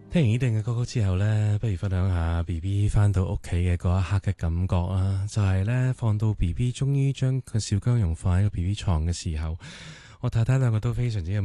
聽完呢段嘅歌曲之後呢，不如分享下 BB 翻到屋企嘅嗰一刻嘅感覺啦。就係呢，放到 BB 終於將個小姜蓉放喺個 BB 床嘅時候，我太太兩個都非常之